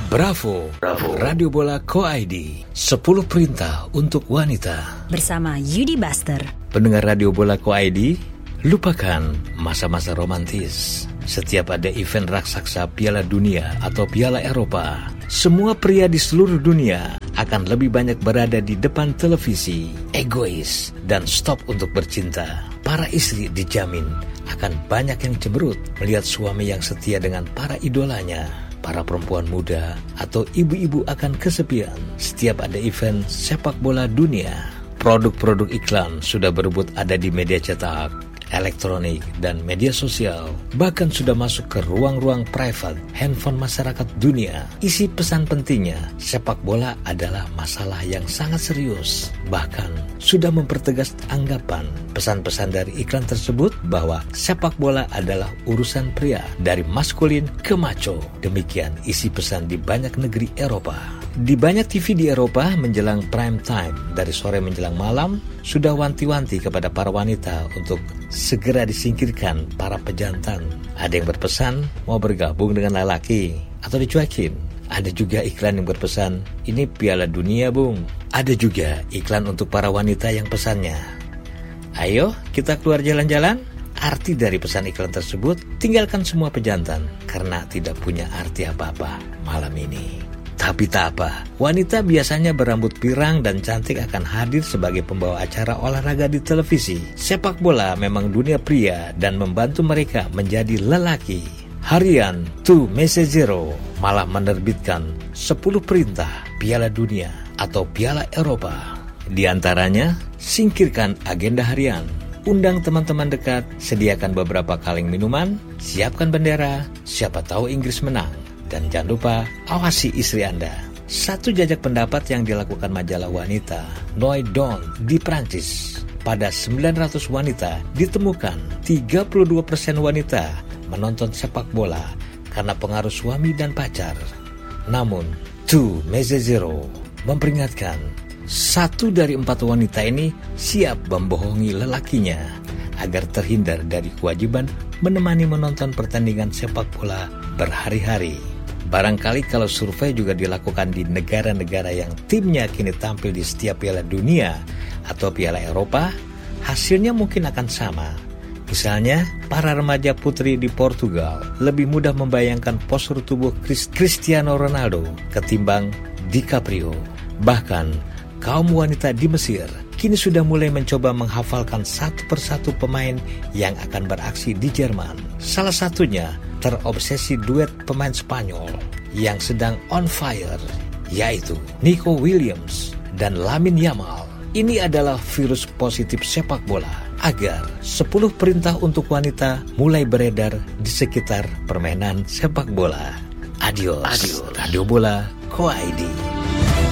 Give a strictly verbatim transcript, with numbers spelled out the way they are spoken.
Bravo, Bravo. Radio Bola Co I D. sepuluh perintah untuk wanita. Bersama Yudi Buster. Pendengar Radio Bola Co I D, lupakan masa-masa romantis. Setiap ada event raksasa Piala Dunia atau Piala Eropa, semua pria di seluruh dunia akan lebih banyak berada di depan televisi, egois, dan stop untuk bercinta. Para istri dijamin akan banyak yang cemberut melihat suami yang setia dengan para idolanya. Para perempuan muda atau ibu-ibu akan kesepian setiap ada event sepak bola dunia. Produk-produk iklan sudah berebut ada di media cetak, elektronik, dan media sosial. Bahkan sudah masuk ke ruang-ruang private handphone masyarakat dunia. Isi pesan pentingnya, sepak bola adalah masalah yang sangat serius. Bahkan sudah mempertegas anggapan pesan-pesan dari iklan tersebut bahwa sepak bola adalah urusan pria, dari maskulin ke macho. Demikian isi pesan di banyak negeri Eropa. Di banyak T V di Eropa menjelang prime time, dari sore menjelang malam, sudah wanti-wanti kepada para wanita untuk segera disingkirkan para pejantan. Ada yang berpesan mau bergabung dengan lelaki atau dicuekin. Ada juga iklan yang berpesan, ini Piala Dunia bung. Ada juga iklan untuk para wanita yang pesannya, ayo kita keluar jalan-jalan. Arti dari pesan iklan tersebut, tinggalkan semua pejantan karena tidak punya arti apa-apa malam ini. Tapi tak apa, wanita biasanya berambut pirang dan cantik akan hadir sebagai pembawa acara olahraga di televisi. Sepak bola memang dunia pria dan membantu mereka menjadi lelaki. Harian Two Messaggero malah menerbitkan sepuluh perintah Piala Dunia atau Piala Eropa. Di antaranya, singkirkan agenda harian. Undang teman-teman dekat, sediakan beberapa kaleng minuman, siapkan bendera, siapa tahu Inggris menang. Dan jangan lupa, awasi istri Anda. Satu jajak pendapat yang dilakukan majalah wanita Noi Don di Prancis. Pada sembilan ratus wanita ditemukan tiga puluh dua persen wanita menonton sepak bola karena pengaruh suami dan pacar. Namun, Two Messaggero memperingatkan, satu dari empat wanita ini siap membohongi lelakinya agar terhindar dari kewajiban menemani menonton pertandingan sepak bola berhari-hari. Barangkali kalau survei juga dilakukan di negara-negara yang timnya kini tampil di setiap Piala Dunia atau Piala Eropa, hasilnya mungkin akan sama. Misalnya, para remaja putri di Portugal lebih mudah membayangkan postur tubuh Cristiano Ronaldo ketimbang DiCaprio. Bahkan, kaum wanita di Mesir kini sudah mulai mencoba menghafalkan satu persatu pemain yang akan beraksi di Jerman. Salah satunya terobsesi duet pemain Spanyol yang sedang on fire, yaitu Nico Williams dan Lamine Yamal. Ini adalah virus positif sepak bola agar sepuluh perintah untuk wanita mulai beredar di sekitar permainan sepak bola. Adios, Adios. Radio Bola Co I D.